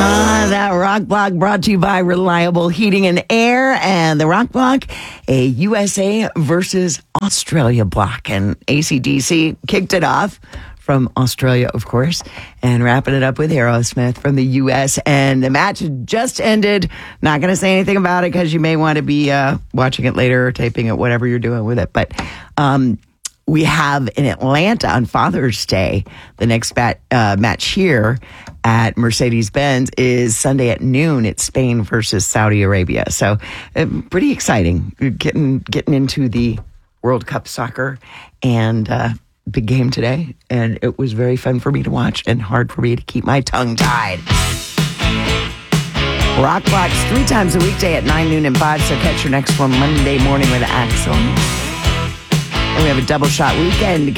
That Rock Block brought to you by Reliable Heating and Air and the Rock Block, a USA versus Australia block. And AC/DC kicked it off from Australia, of course, and wrapping it up with Aerosmith from the U.S. And the match just ended. Not going to say anything about it because you may want to be watching it later or taping it, whatever you're doing with it. But we have in Atlanta on Father's Day, the next match here at Mercedes-Benz is Sunday at noon. It's Spain versus Saudi Arabia. So pretty exciting getting into the World Cup soccer and big game today. And it was very fun for me to watch and hard for me to keep my tongue tied. Rock Blocks 3 times a weekday at 9, noon, and 5. So catch your next one Monday morning with Axel. And we have a double shot weekend.